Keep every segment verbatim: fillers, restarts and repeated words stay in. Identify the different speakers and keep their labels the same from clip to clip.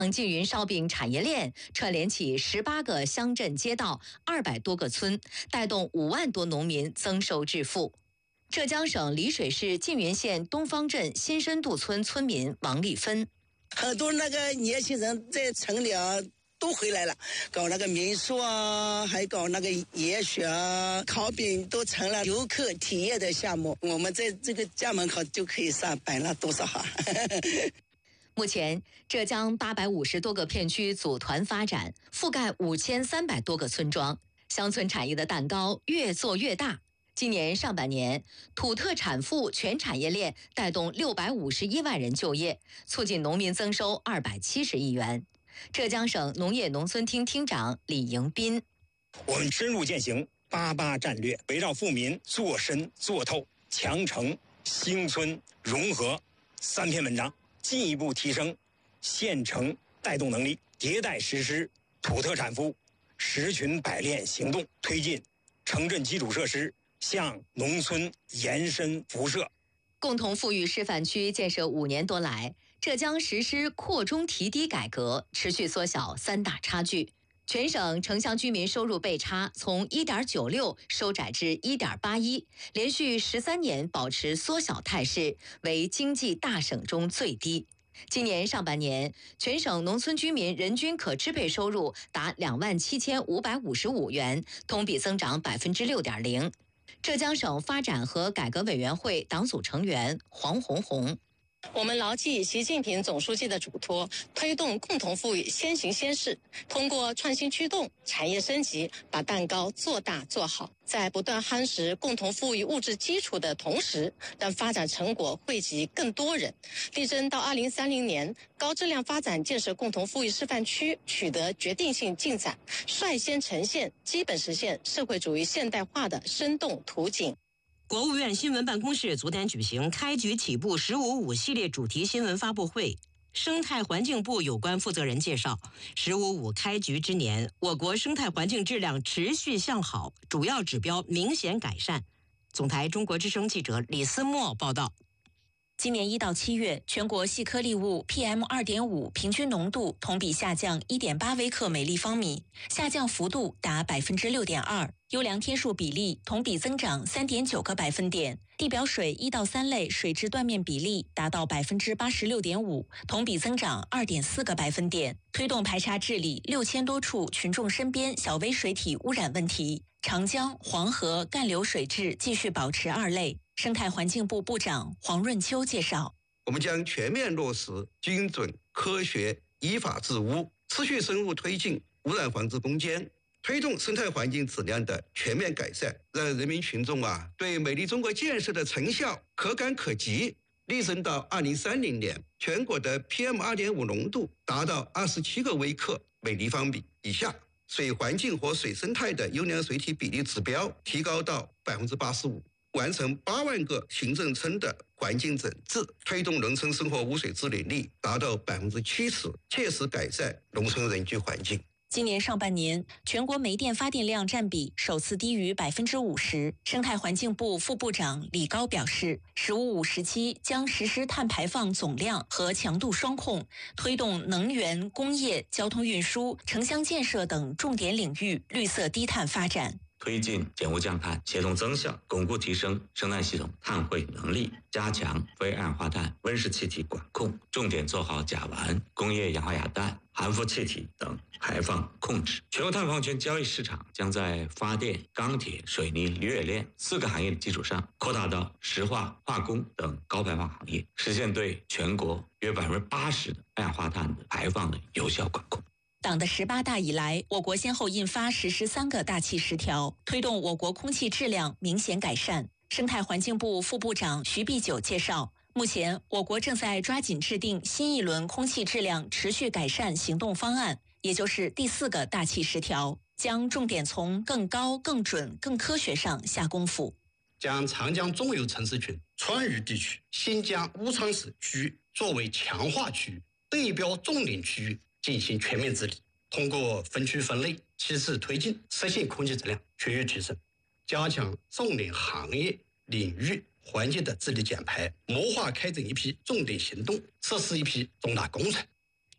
Speaker 1: 缙云烧饼产业链串联起十八个乡镇街道、二百多个村，带动五万多农民增收致富。浙江省丽水市缙云县东方镇新深渡村村民王丽芬，
Speaker 2: 很多那个年轻人在城里啊都回来了，搞那个民宿啊，还搞那个野雪啊、烤饼，都成了游客体验的项目。我们在这个家门口就可以上摆了多少哈。
Speaker 1: 目前，浙江八百五十多个片区组团发展，覆盖五千三百多个村庄，乡村产业的蛋糕越做越大。今年上半年，土特产富全产业链带动六百五十一万人就业，促进农民增收二百七十亿元。浙江省农业农村厅厅长李迎斌，
Speaker 3: 我们深入践行八八战略，围绕富民做深做透、强城、兴村、融合三篇文章，进一步提升县城带动能力，迭代实施土特产富十群百炼行动，推进城镇基础设施向农村延伸辐射。
Speaker 1: 共同富裕示范区建设五年多来，浙江实施扩中提低改革，持续缩小三大差距。全省城乡居民收入倍差从 一点九六 收窄至 一点八一， 连续十三年保持缩小态势，为经济大省中最低。今年上半年，全省农村居民人均可支配收入达两万七千五百五十五元，同比增长百分之六点零。浙江省发展和改革委员会党组成员黄红红，
Speaker 4: 我们牢记习近平总书记的嘱托，推动共同富裕先行先试，通过创新驱动、产业升级，把蛋糕做大做好。在不断夯实共同富裕物质基础的同时，让发展成果惠及更多人。力争到二零三零年，高质量发展建设共同富裕示范区取得决定性进展，率先呈现基本实现社会主义现代化的生动图景。
Speaker 5: 国务院新闻办公室昨天举行开局起步十五五系列主题新闻发布会，生态环境部有关负责人介绍，十五五开局之年，我国生态环境质量持续向好，主要指标明显改善。总台中国之声记者李思墨报道。
Speaker 6: 今年一到七月，全国细颗粒物 P M 二点五 平均浓度同比下降 一点八 微克每立方米，下降幅度达 百分之六点二， 优良天数比例同比增长 三点九 个百分点，地表水一到三类水质断面比例达到 百分之八十六点五， 同比增长 二点四 个百分点，推动排查治理六千多处群众身边小微水体污染问题。长江、黄河干流水质继续保持二类。生态环境部部长黄润秋介绍，
Speaker 7: 我们将全面落实精准、科学、依法治污，持续深入推进污染防治攻坚，推动生态环境质量的全面改善，让人民群众啊对美丽中国建设的成效可感可及。力争到二零三零年，全国的 P M 二点五 浓度达到二十七个微克每立方米以下，水环境和水生态的优良水体比例指标提高到 百分之八十五。完成八万个行政村的环境整治，推动农村生活污水治理率达到 百分之七十， 切实改善农村人居环境。
Speaker 6: 今年上半年，全国煤电发电量占比首次低于 百分之五十。生态环境部副部长李高表示，十五五时期将实施碳排放总量和强度双控，推动能源、工业、交通运输、城乡建设等重点领域绿色低碳发展。
Speaker 8: 推进减污降碳，协同增效，巩固提升生态系统碳汇能力，加强非二氧化碳、温室气体管控，重点做好甲烷、工业氧化亚氮、含氟气体等排放控制。全国碳矿权交易市场将在发电、钢铁、水泥、铝冶炼四个行业的基础上，扩大到石化、化工等高排放行业，实现对全国约 百分之八十 的二氧化碳的排放的有效管控。
Speaker 6: 党的十八大以来，我国先后印发实施三个大气十条，推动我国空气质量明显改善。生态环境部副部长徐碧九介绍，目前我国正在抓紧制定新一轮空气质量持续改善行动方案，也就是第四个大气十条，将重点从更高、更准、更科学上下功夫。
Speaker 9: 将长江中游城市群、川渝地区、新疆乌昌市区域作为强化区域、对标重点区域进行全面治理，通过分区分类、梯次推进，实现空气质量区域提升，加强重点行业、领域、环境的治理减排，谋划开展一批重点行动，实施一批重大工程。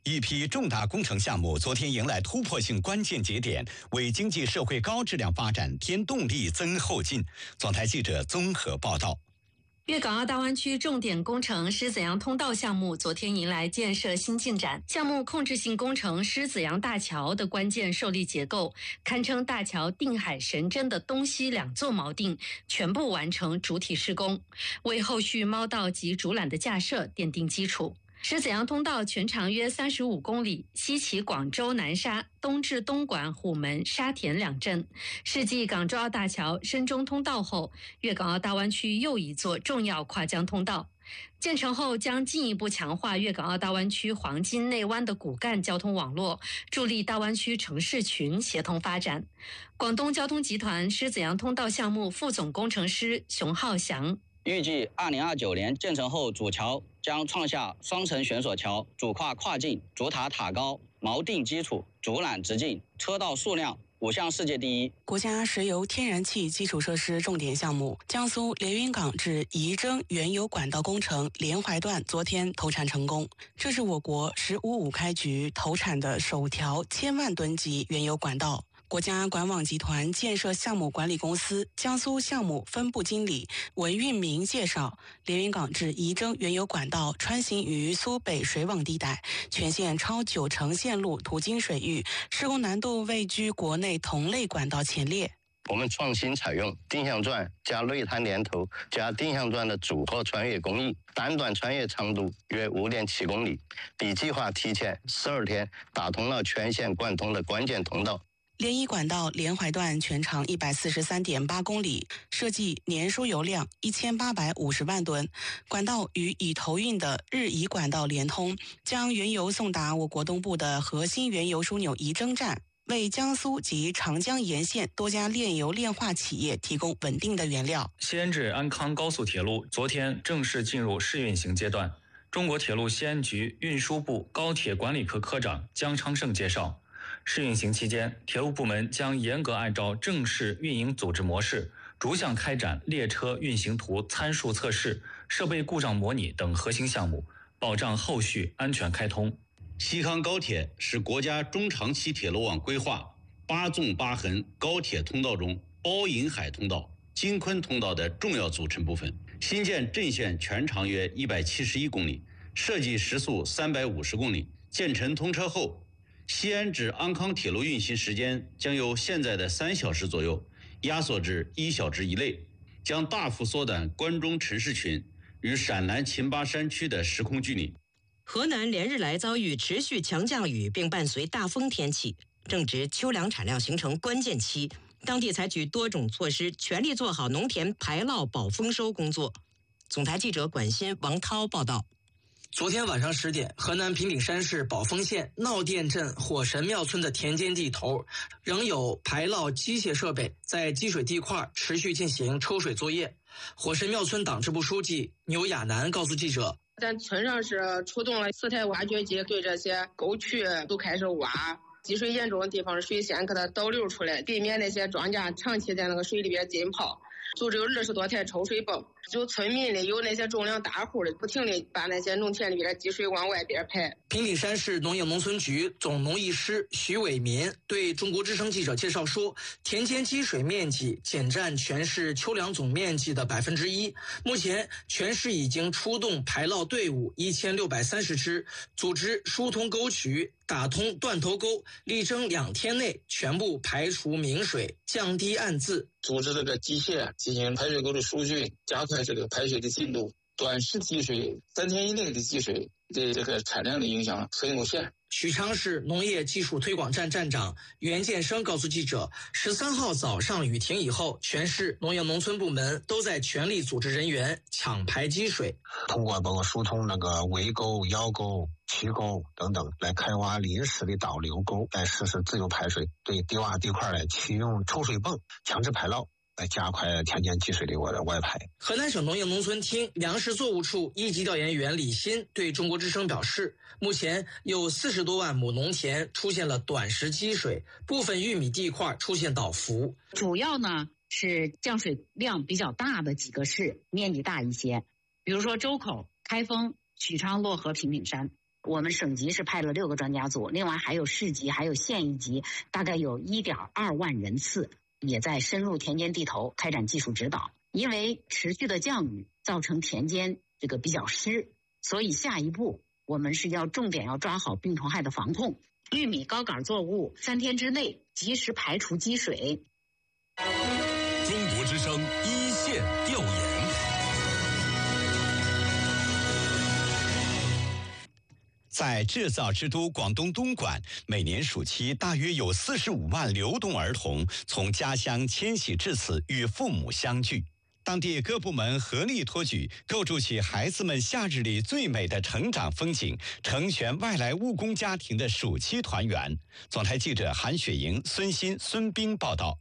Speaker 10: 一批重大工程项目昨天迎来突破性关键节点，为经济社会高质量发展添动力、增后劲。总台记者综合报道。
Speaker 11: 粤港澳大湾区重点工程狮子洋通道项目昨天迎来建设新进展，项目控制性工程狮子洋大桥的关键受力结构，堪称大桥定海神针的东西两座锚定全部完成主体施工，为后续猫道及主缆的架设奠定基础。狮子洋通道全长约三十五公里，西起广州南沙，东至东莞、虎门、沙田两镇，是继港珠澳大桥、深中通道后，粤港澳大湾区又一座重要跨江通道。建成后将进一步强化粤港澳大湾区黄金内湾的骨干交通网络，助力大湾区城市群协同发展。广东交通集团狮子洋通道项目副总工程师熊浩翔。
Speaker 12: 预计二零二九年建成后，主桥将创下双层悬索桥、主跨跨境、主塔塔高、锚定基础、主缆直径、车道数量五项世界第一。
Speaker 13: 国家石油天然气基础设施重点项目江苏连云港至仪征原油管道工程连淮段昨天投产成功，这是我国“十五五”开局投产的首条千万吨级原油管道。国家管网集团建设项目管理公司江苏项目分部经理文运明介绍，连云港至仪征原油管道穿行于苏北水网地带，全线超九成线路途经水域，施工难度位居国内同类管道前列。
Speaker 14: 我们创新采用定向钻加内滩连头加定向钻的组合穿越工艺，单段穿越长度约 五点七公里，比计划提前十二天打通了全线贯通的关键通道。
Speaker 13: 连一管道连淮段全长 一百四十三点八公里，设计年输油量一千八百五十万吨，管道与已投运的日宜管道连通，将原油送达我国东部的核心原油枢纽仪征站，为江苏及长江沿线多家炼油炼化企业提供稳定的原料。
Speaker 15: 西安至安康高速铁路昨天正式进入试运行阶段。中国铁路西安局运输部高铁管理科科长姜昌胜介绍，试运行期间，铁路部门将严格按照正式运营组织模式，逐项开展列车运行图参数测试、设备故障模拟等核心项目，保障后续安全开通。
Speaker 16: 西康高铁是国家中长期铁路网规划八纵八横高铁通道中包银海通道、京昆通道的重要组成部分。新建阵线全长约一百七十一公里，设计时速三百五十公里。建成通车后，西安至安康铁路运行时间将由现在的三小时左右压缩至一小时以内，将大幅缩短关中城市群与陕南秦巴山区的时空距离。
Speaker 5: 河南连日来遭遇持续强降雨并伴随大风天气，正值秋粮产量形成关键期，当地采取多种措施，全力做好农田排涝保丰收工作。总台记者管新、王涛报道。
Speaker 17: 昨天晚上十点，河南平顶山市宝丰县闹店镇火神庙村的田间地头，仍有排涝机械设备在积水地块持续进行抽水作业。火神庙村党支部书记牛亚楠告诉记者，
Speaker 18: 咱村上是出动了四台挖掘机，对这些沟渠都开始挖，积水严重的地方水先给它导流出来，避免那些庄稼长期在那个水里边浸泡。组织有二十多台抽水泵，就村民里有那些种粮大户的，不停地把那些农田里边的积水往外边排。
Speaker 17: 平顶山市农业农村局总农艺师徐伟民对中国之声记者介绍说，田间积水面积仅占全市秋粮总面积的百分之一。目前全市已经出动排涝队伍一千六百三十支，组织疏通沟渠，打通断头沟，力争两天内全部排除明水，降低暗渍。
Speaker 19: 组织这个机械进行排水沟的疏浚，加快这个排水的进度。短时积水，三天以内的积水，对这个产量的影响很有限。
Speaker 17: 许昌市农业技术推广站站长袁建生告诉记者，十三号早上雨停以后，全市农业农村部门都在全力组织人员抢排积水，
Speaker 20: 通过包括疏通那个围沟、腰沟、渠沟等等，来开挖临时的导流沟，来实施自由排水，对低洼地块来启用抽水泵强制排涝，来加快田间积水的外排。
Speaker 17: 河南省农业农村厅粮食作物处一级调研员李鑫对中国之声表示，目前有四十多万亩农田出现了短时积水，部分玉米地块出现倒伏。
Speaker 21: 主要呢是降水量比较大的几个市，面积大一些，比如说周口、开封、许昌、漯河、平顶山。 我们省级是派了六个专家组，另外还有市级，还有县一级，大概有一点二万人次，也在深入田间地头开展技术指导。因为持续的降雨造成田间这个比较湿，所以下一步我们是要重点要抓好病虫害的防控。玉米高杆作物三天之内及时排除积水。
Speaker 2: 中国之声一线调研。
Speaker 10: 在制造之都广东东莞，每年暑期大约有四十五万流动儿童从家乡迁徙至此与父母相聚。当地各部门合力托举，构筑起孩子们夏日里最美的成长风景，成全外来务工家庭的暑期团圆。总台记者韩雪莹、孙鑫、孙斌报道。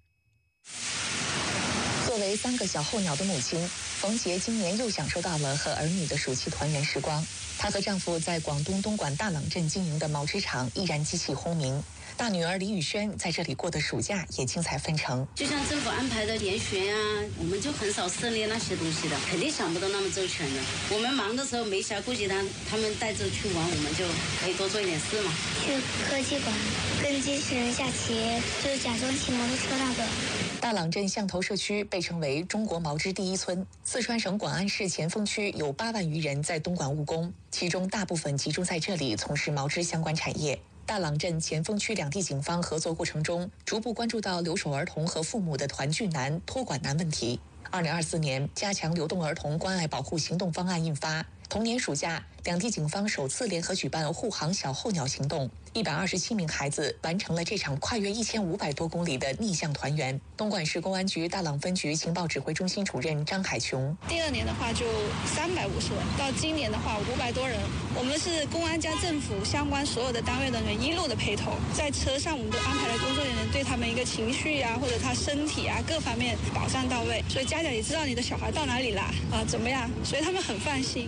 Speaker 22: 作为三个小候鸟的母亲，冯杰今年又享受到了和儿女的暑期团圆时光。她和丈夫在广东东莞大朗镇经营的毛织厂依然机器轰鸣。大女儿李宇轩在这里过的暑假也精彩纷呈。
Speaker 23: 就像政府安排的联学啊，我们就很少涉猎那些东西的，肯定想不到那么周全的。我们忙的时候没暇顾及他，他们带着去玩，我们就可以多做一点事嘛。
Speaker 24: 去科技馆跟机器人下棋，就是假装骑摩托车那个。
Speaker 22: 大朗镇象头社区被称为中国毛织第一村。四川省广安市前锋区有八万余人在东莞务工，其中大部分集中在这里从事毛织相关产业。大朗镇前锋区两地警方合作过程中，逐步关注到留守儿童和父母的团聚难、托管难问题。二零二四年加强流动儿童关爱保护行动方案印发，同年暑假，两地警方首次联合举办护航小候鸟行动，一百二十七名孩子完成了这场跨越一千五百多公里的逆向团圆。东莞市公安局大朗分局情报指挥中心主任张海琼：
Speaker 25: 第二年的话就三百五十人，到今年的话五百多人。我们是公安加政府相关所有的单位的人一路的陪同，在车上我们都安排了工作人员，对他们一个情绪啊或者他身体啊各方面保障到位，所以家长也知道你的小孩到哪里啦啊怎么样，所以他们很放心。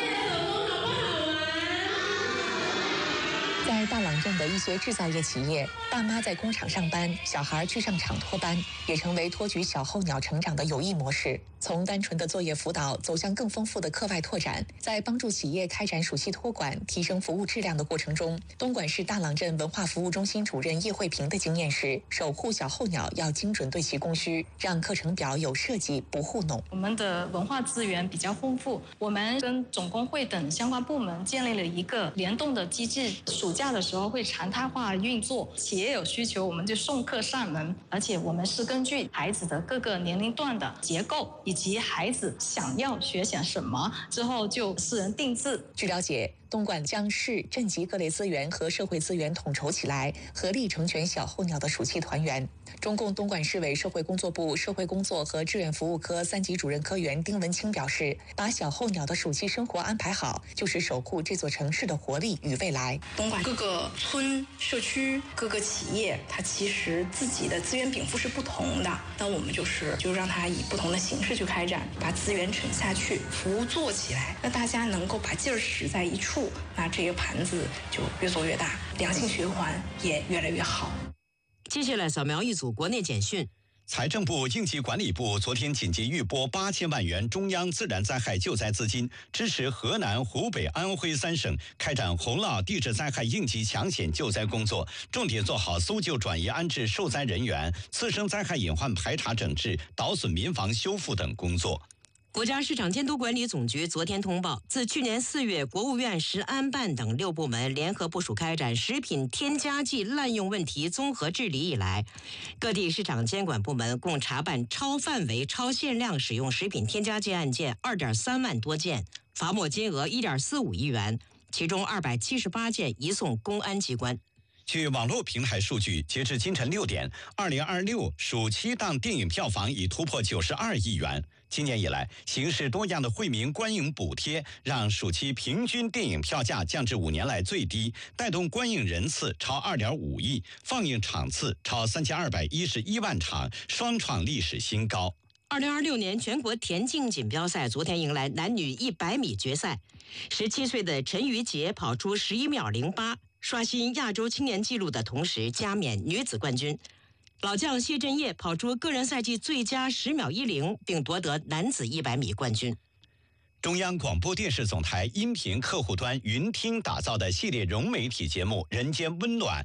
Speaker 22: 在大朗镇的一些制造业企业，爸妈在工厂上班，小孩去上厂托班，也成为托举小候鸟成长的有益模式。从单纯的作业辅导走向更丰富的课外拓展，在帮助企业开展暑期托管、提升服务质量的过程中，东莞市大朗镇文化服务中心主任叶慧萍的经验是：守护小候鸟要精准对其供需，让课程表有设计，不糊弄。
Speaker 26: 我们的文化资源比较丰富，我们跟总工会等相关部门建立了一个联动的机制，暑假的时候会常态化运作，企业有需求我们就送课上门，而且我们是根据孩子的各个年龄段的结构以及孩子想要学些什么，之后就私人定制。
Speaker 22: 据了解，东莞将市镇级各类资源和社会资源统筹起来，合力成全小候鸟的暑期团圆。中共东莞市委社会工作部社会工作和志愿服务科三级主任科员丁文清表示，把小候鸟的暑期生活安排好，就是守护这座城市的活力与未来。
Speaker 27: 东莞各个村、社区、各个企业，它其实自己的资源禀赋是不同的，那我们就是就让它以不同的形式去开展，把资源沉下去，服务做起来，那大家能够把劲儿使在一处，那这个盘子就越做越大，良性循环也越来越好。
Speaker 5: 接下来扫描一组国内简讯。
Speaker 10: 财政部应急管理部昨天紧急预拨八千万元中央自然灾害救灾资金，支持河南、湖北、安徽三省开展洪涝地质灾害应急抢险救灾工作，重点做好搜救、转移、安置受灾人员、次生灾害隐患排查整治、捣损民房修复等工作。
Speaker 5: 国家市场监督管理总局昨天通报，自去年四月国务院食安办等六部门联合部署开展食品添加剂滥用问题综合治理以来，各地市场监管部门共查办超范围、超限量使用食品添加剂案件 二点三万多件，罚没金额 一点四五亿元，其中二百七十八件移送公安机关。
Speaker 10: 据网络平台数据，截至今晨六点，二零二六暑期档电影票房已突破九十二亿元。今年以来，形式多样的惠民观影补贴让暑期平均电影票价降至五年来最低，带动观影人次超二点五亿，放映场次超三千二百一十一万场，双创历史新高。
Speaker 5: 二零二六年全国田径锦标赛昨天迎来男女一百米决赛，十七岁的陈瑜杰跑出十一秒零八，刷新亚洲青年纪录的同时加冕女子冠军。老将谢震业跑出个人赛季最佳十秒一零，并夺得男子一百米冠军。
Speaker 10: 中央广播电视总台音频客户端云听打造的系列融媒体节目《人间温暖》